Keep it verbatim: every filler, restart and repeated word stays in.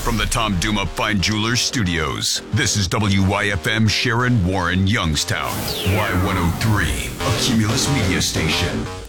From the Tom Duma Fine Jewelers Studios, this is W Y F M Sharon Warren Youngstown. Y one oh three, a Cumulus media station.